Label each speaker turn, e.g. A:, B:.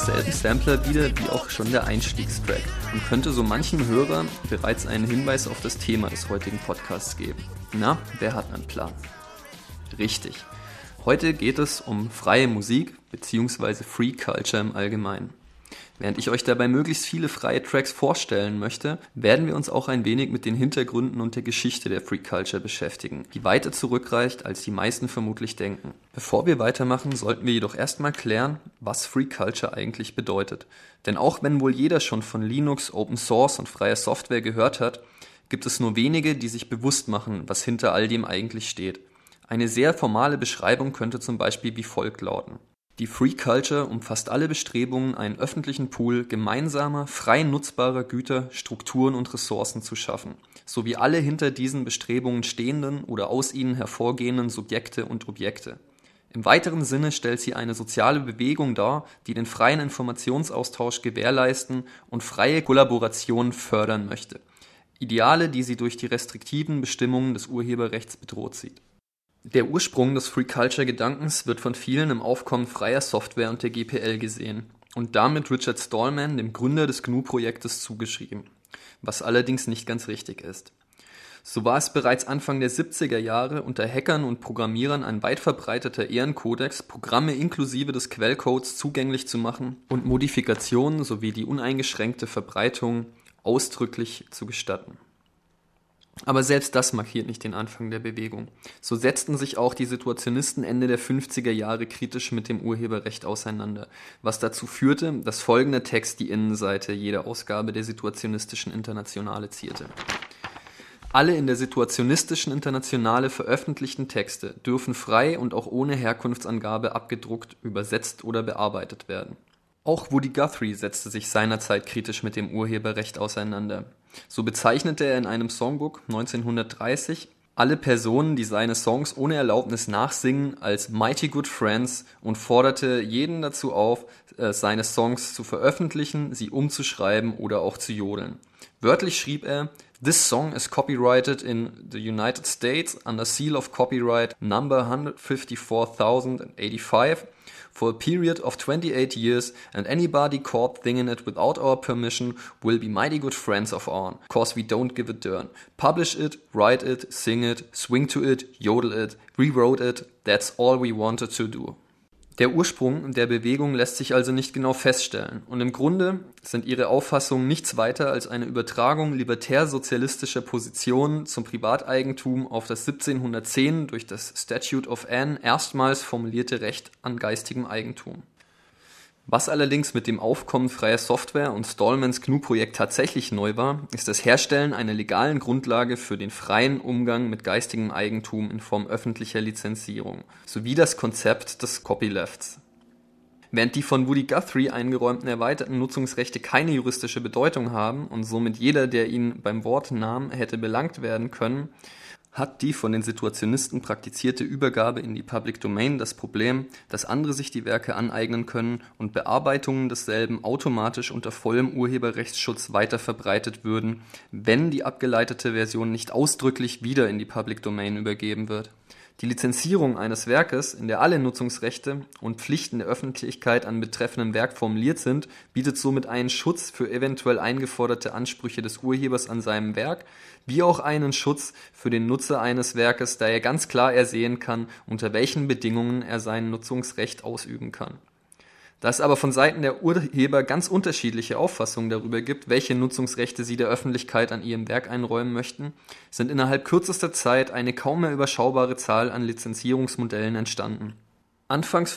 A: denselben Sampler wieder wie auch schon der Einstiegstrack und könnte so manchem Hörer bereits einen Hinweis auf das Thema des heutigen Podcasts geben. Na, wer hat einen Plan? Richtig. Heute geht es um freie Musik bzw. Free Culture im Allgemeinen. Während ich euch dabei möglichst viele freie Tracks vorstellen möchte, werden wir uns auch ein wenig mit den Hintergründen und der Geschichte der Free Culture beschäftigen, die weiter zurückreicht, als die meisten vermutlich denken. Bevor wir weitermachen, sollten wir jedoch erstmal klären, was Free Culture eigentlich bedeutet. Denn auch wenn wohl jeder schon von Linux, Open Source und freier Software gehört hat, gibt es nur wenige, die sich bewusst machen, was hinter all dem eigentlich steht. Eine sehr formale Beschreibung könnte zum Beispiel wie folgt lauten. Die Free Culture umfasst alle Bestrebungen, einen öffentlichen Pool gemeinsamer, frei nutzbarer Güter, Strukturen und Ressourcen zu schaffen, sowie alle hinter diesen Bestrebungen stehenden oder aus ihnen hervorgehenden Subjekte und Objekte. Im weiteren Sinne stellt sie eine soziale Bewegung dar, die den freien Informationsaustausch gewährleisten und freie Kollaboration fördern möchte. Ideale, die sie durch die restriktiven Bestimmungen des Urheberrechts bedroht sieht. Der Ursprung des Free-Culture-Gedankens wird von vielen im Aufkommen freier Software und der GPL gesehen und damit Richard Stallman, dem Gründer des GNU-Projektes, zugeschrieben, was allerdings nicht ganz richtig ist. So war es bereits Anfang der 70er Jahre unter Hackern und Programmierern ein weit verbreiteter Ehrenkodex, Programme inklusive des Quellcodes zugänglich zu machen und Modifikationen sowie die uneingeschränkte Verbreitung ausdrücklich zu gestatten. Aber selbst das markiert nicht den Anfang der Bewegung. So setzten sich auch die Situationisten Ende der 50er Jahre kritisch mit dem Urheberrecht auseinander, was dazu führte, dass folgender Text die Innenseite jeder Ausgabe der Situationistischen Internationale zierte. Alle in der Situationistischen Internationale veröffentlichten Texte dürfen frei und auch ohne Herkunftsangabe abgedruckt, übersetzt oder bearbeitet werden. Auch Woody Guthrie setzte sich seinerzeit kritisch mit dem Urheberrecht auseinander. So bezeichnete er in einem Songbook 1930 alle Personen, die seine Songs ohne Erlaubnis nachsingen, als Mighty Good Friends und forderte jeden dazu auf, seine Songs zu veröffentlichen, sie umzuschreiben oder auch zu jodeln. Wörtlich schrieb er: "This song is copyrighted in the United States under seal of copyright number 154,085 for a period of 28 years, and anybody caught singing it without our permission will be mighty good friends of ours, cause we don't give a darn. Publish it, write it, sing it, swing to it, yodel it, rewrote it, that's all we wanted to do." Der Ursprung der Bewegung lässt sich also nicht genau feststellen und im Grunde sind ihre Auffassungen nichts weiter als eine Übertragung libertär-sozialistischer Positionen zum Privateigentum auf das 1710 durch das Statute of Anne erstmals formulierte Recht an geistigem Eigentum. Was allerdings mit dem Aufkommen freier Software und Stallmans GNU-Projekt tatsächlich neu war, ist das Herstellen einer legalen Grundlage für den freien Umgang mit geistigem Eigentum in Form öffentlicher Lizenzierung, sowie das Konzept des Copylefts. Während die von Woody Guthrie eingeräumten erweiterten Nutzungsrechte keine juristische Bedeutung haben und somit jeder, der ihn beim Wort nahm, hätte belangt werden können, hat die von den Situationisten praktizierte Übergabe in die Public Domain das Problem, dass andere sich die Werke aneignen können und Bearbeitungen desselben automatisch unter vollem Urheberrechtsschutz weiter verbreitet würden, wenn die abgeleitete Version nicht ausdrücklich wieder in die Public Domain übergeben wird. Die Lizenzierung eines Werkes, in der alle Nutzungsrechte und Pflichten der Öffentlichkeit an betreffendem Werk formuliert sind, bietet somit einen Schutz für eventuell eingeforderte Ansprüche des Urhebers an seinem Werk, wie auch einen Schutz für den Nutzer eines Werkes, da er ganz klar ersehen kann, unter welchen Bedingungen er sein Nutzungsrecht ausüben kann. Da es aber von Seiten der Urheber ganz unterschiedliche Auffassungen darüber gibt, welche Nutzungsrechte sie der Öffentlichkeit an ihrem Werk einräumen möchten, sind innerhalb kürzester Zeit eine kaum mehr überschaubare Zahl an Lizenzierungsmodellen entstanden. Anfangs